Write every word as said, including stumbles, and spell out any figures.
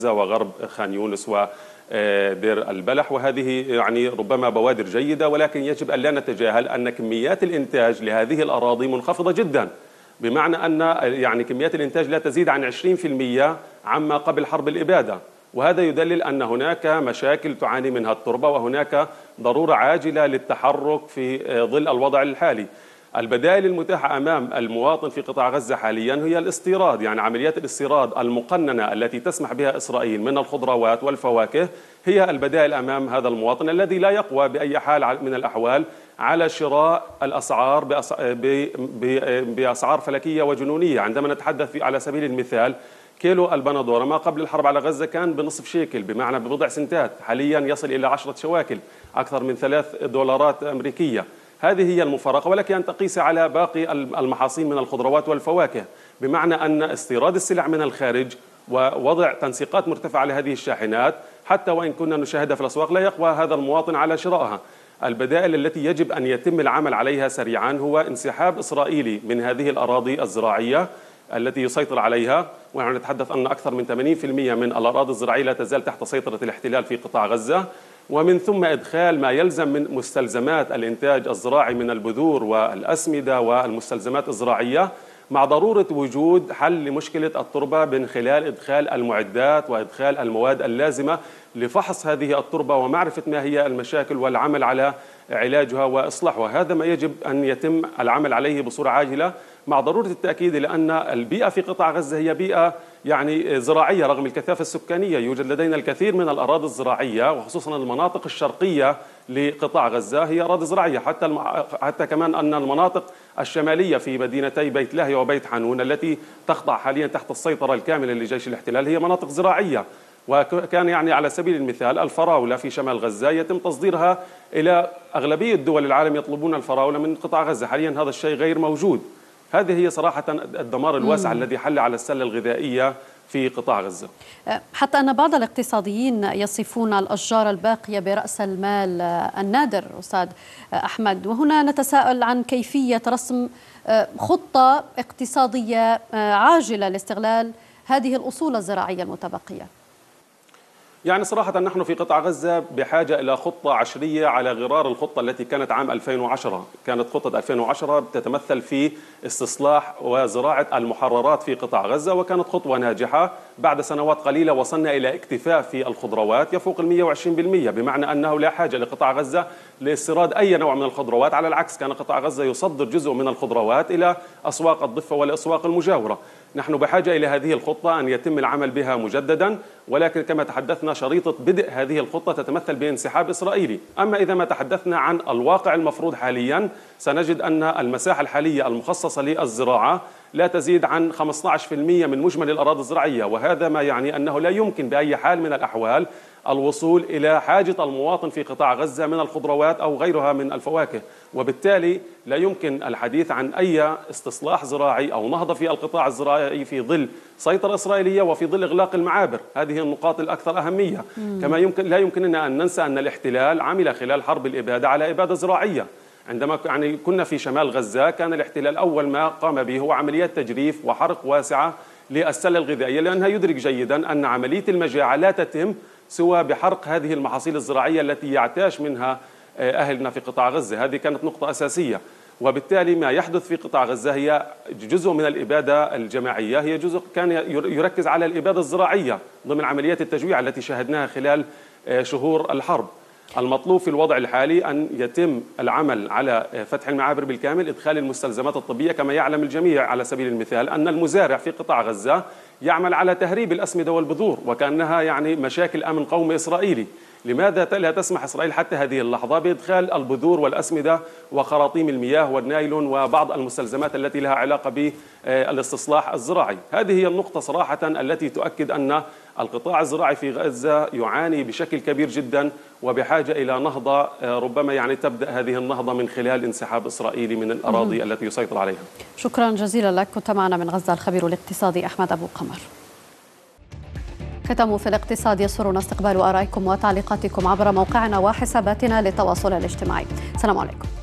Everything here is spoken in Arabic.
وغرب خان يونس ودير البلح، وهذه يعني ربما بوادر جيدة، ولكن يجب أن لا نتجاهل أن كميات الإنتاج لهذه الأراضي منخفضة جدا، بمعنى أن يعني كميات الإنتاج لا تزيد عن عشرين بالمئة عما قبل حرب الإبادة، وهذا يدلل أن هناك مشاكل تعاني منها التربة، وهناك ضرورة عاجلة للتحرك في ظل الوضع الحالي. البدائل المتاحة أمام المواطن في قطاع غزة حاليا هي الاستيراد، يعني عمليات الاستيراد المقننة التي تسمح بها إسرائيل من الخضروات والفواكه هي البدائل أمام هذا المواطن الذي لا يقوى بأي حال من الأحوال على شراء الأسعار بأسعار فلكية وجنونية. عندما نتحدث على سبيل المثال كيلو البندورة ما قبل الحرب على غزة كان بنصف شيكل، بمعنى ببضع سنتات، حاليا يصل إلى عشرة شواكل، أكثر من ثلاث دولارات أمريكية. هذه هي المفارقة، ولكن أن تقيس على باقي المحاصيل من الخضروات والفواكه، بمعنى أن استيراد السلع من الخارج ووضع تنسيقات مرتفعة لهذه الشاحنات حتى وإن كنا نشاهدها في الأسواق لا يقوى هذا المواطن على شرائها. البدائل التي يجب أن يتم العمل عليها سريعا هو انسحاب إسرائيلي من هذه الأراضي الزراعية التي يسيطر عليها، ونحن نتحدث أن أكثر من ثمانين بالمئة من الأراضي الزراعية لا تزال تحت سيطرة الاحتلال في قطاع غزة، ومن ثم إدخال ما يلزم من مستلزمات الإنتاج الزراعي من البذور والأسمدة والمستلزمات الزراعية، مع ضرورة وجود حل لمشكلة التربة من خلال إدخال المعدات وإدخال المواد اللازمة لفحص هذه التربة ومعرفة ما هي المشاكل والعمل على علاجها وإصلاحها. هذا ما يجب أن يتم العمل عليه بصورة عاجلة، مع ضرورة التأكيد لأن البيئة في قطاع غزة هي بيئة يعني زراعية رغم الكثافة السكانية. يوجد لدينا الكثير من الأراضي الزراعية، وخصوصا المناطق الشرقية لقطاع غزة هي أراضي زراعية، حتى الم... حتى كمان أن المناطق الشمالية في مدينتي بيت لاهيا وبيت حانون التي تخضع حاليا تحت السيطرة الكاملة لجيش الاحتلال هي مناطق زراعية. وكان يعني على سبيل المثال الفراولة في شمال غزة يتم تصديرها إلى أغلبية دول العالم، يطلبون الفراولة من قطاع غزة. حاليا هذا الشيء غير موجود. هذه هي صراحة الدمار الواسع الذي حل على السلة الغذائية في قطاع غزة، حتى أن بعض الاقتصاديين يصفون الأشجار الباقية برأس المال النادر. أستاذ أحمد، وهنا نتساءل عن كيفية رسم خطة اقتصادية عاجلة لاستغلال هذه الأصول الزراعية المتبقية. يعني صراحة نحن في قطاع غزة بحاجة إلى خطة عشرية على غرار الخطة التي كانت عام ألفين وعشرة. كانت خطة ألفين وعشرة تتمثل في استصلاح وزراعة المحررات في قطاع غزة، وكانت خطوة ناجحة. بعد سنوات قليلة وصلنا إلى اكتفاء في الخضروات يفوق ال مئة وعشرين بالمئة، بمعنى أنه لا حاجة لقطاع غزة لاستيراد أي نوع من الخضروات. على العكس كان قطاع غزة يصدر جزء من الخضروات إلى أسواق الضفة والأسواق المجاورة. نحن بحاجة إلى هذه الخطة أن يتم العمل بها مجددا، ولكن كما تحدثنا شريطة بدء هذه الخطة تتمثل بانسحاب إسرائيلي. أما إذا ما تحدثنا عن الواقع المفروض حاليا سنجد أن المساحة الحالية المخصصة للزراعة لا تزيد عن خمسة عشر بالمئة من مجمل الأراضي الزراعية، وهذا ما يعني أنه لا يمكن بأي حال من الأحوال الوصول إلى حاجة المواطن في قطاع غزة من الخضروات أو غيرها من الفواكه، وبالتالي لا يمكن الحديث عن أي استصلاح زراعي أو نهضة في القطاع الزراعي في ظل سيطرة إسرائيلية وفي ظل إغلاق المعابر. هذه النقاط الأكثر أهمية. مم. كما يمكن لا يمكننا أن ننسى أن الاحتلال عمل خلال حرب الإبادة على إبادة زراعية. عندما يعني كنا في شمال غزة كان الاحتلال أول ما قام به هو عمليات تجريف وحرق واسعة للسلة الغذائية، لأنها يدرك جيدا أن عملية المجاعة لا تتم سوى بحرق هذه المحاصيل الزراعية التي يعتاش منها أهلنا في قطاع غزة. هذه كانت نقطة أساسية، وبالتالي ما يحدث في قطاع غزة هي جزء من الإبادة الجماعية، هي جزء كان يركز على الإبادة الزراعية ضمن عمليات التجويع التي شاهدناها خلال شهور الحرب. المطلوب في الوضع الحالي أن يتم العمل على فتح المعابر بالكامل، إدخال المستلزمات الطبية. كما يعلم الجميع على سبيل المثال أن المزارع في قطاع غزة يعمل على تهريب الأسمدة والبذور، وكأنها يعني مشاكل أمن قومي إسرائيلي. لماذا لا تسمح إسرائيل حتى هذه اللحظة بإدخال البذور والأسمدة وخراطيم المياه والنايلون وبعض المستلزمات التي لها علاقة بالاستصلاح الزراعي؟ هذه هي النقطة صراحة التي تؤكد أن القطاع الزراعي في غزة يعاني بشكل كبير جدا وبحاجة إلى نهضة، ربما يعني تبدأ هذه النهضة من خلال انسحاب إسرائيلي من الأراضي مم. التي يسيطر عليها. شكرا جزيلا لك. كنت معنا من غزة الخبير الاقتصادي أحمد أبو قمر. ختام في الاقتصاد. يسرنا استقبال آرائكم وتعليقاتكم عبر موقعنا وحساباتنا للتواصل الاجتماعي. السلام عليكم.